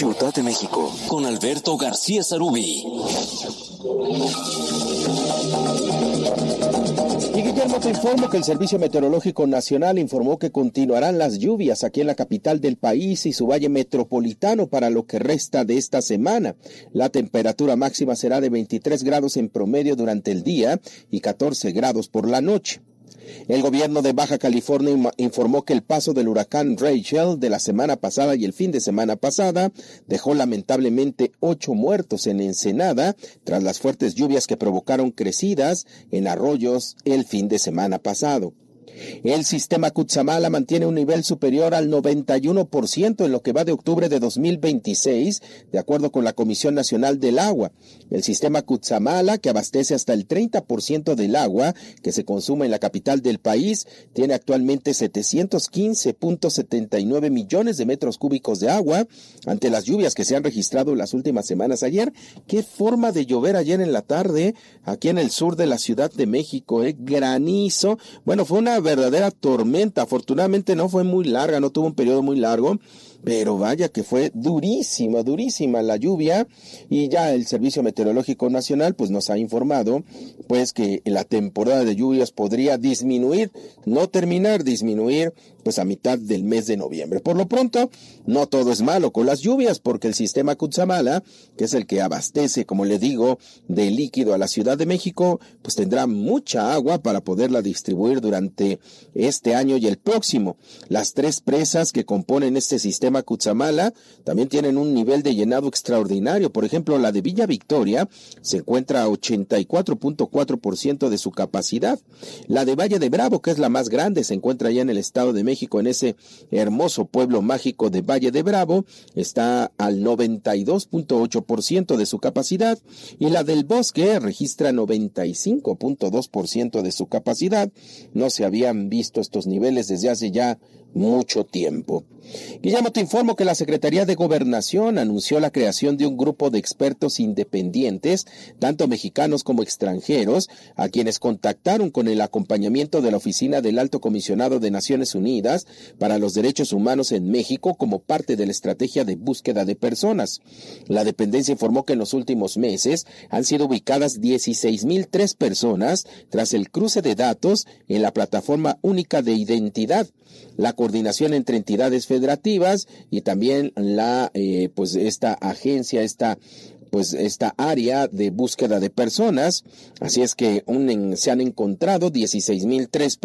Ciudad de México, con Alberto García Sarubi. Y Guillermo, te informo que el Servicio Meteorológico Nacional informó que continuarán las lluvias aquí en la capital del país y su valle metropolitano para lo que resta de esta semana. La temperatura máxima será de 23 grados en promedio durante el día y 14 grados por la noche. El gobierno de Baja California informó que el paso del huracán Rachel de la semana pasada y el fin de semana pasada dejó lamentablemente 8 muertos en Ensenada tras las fuertes lluvias que provocaron crecidas en arroyos el fin de semana pasado. El sistema Cutzamala mantiene un nivel superior al 91% en lo que va de octubre de 2026, de acuerdo con la Comisión Nacional del Agua. El sistema Cutzamala, que abastece hasta el 30% del agua que se consume en la capital del país, tiene actualmente 715.79 millones de metros cúbicos de agua ante las lluvias que se han registrado en las últimas semanas. Ayer, qué forma de llover ayer en la tarde, aquí en el sur de la Ciudad de México, granizo. Bueno, fue una verdadera tormenta. Afortunadamente no fue muy larga, no tuvo un periodo muy largo, pero vaya que fue durísima la lluvia, y ya el Servicio Meteorológico Nacional pues nos ha informado pues que la temporada de lluvias podría disminuir, no terminar, disminuir pues a mitad del mes de noviembre. Por lo pronto, no todo es malo con las lluvias, porque el sistema Cutzamala, que es el que abastece, como le digo, de líquido a la Ciudad de México, pues tendrá mucha agua para poderla distribuir durante este año y el próximo. Las 3 presas que componen este sistema Cutzamala también tienen un nivel de llenado extraordinario. Por ejemplo, la de Villa Victoria se encuentra a 84.4% de su capacidad. La de Valle de Bravo, que es la más grande, se encuentra allá en el Estado de México, en ese hermoso pueblo mágico de Valle de Bravo, está al 92.8% de su capacidad, y la del Bosque registra 95.2% de su capacidad. No se habían visto estos niveles desde hace ya mucho tiempo. Guillermo, te informo que la Secretaría de Gobernación anunció la creación de un grupo de expertos independientes, tanto mexicanos como extranjeros, a quienes contactaron con el acompañamiento de la Oficina del Alto Comisionado de Naciones Unidas para los Derechos Humanos en México como parte de la estrategia de búsqueda de personas. La dependencia informó que en los últimos meses han sido ubicadas 16,003 personas tras el cruce de datos en la Plataforma Única de Identidad, la coordinación entre entidades federativas y también esta agencia, esta área de búsqueda de personas. Así es que se han encontrado 16,003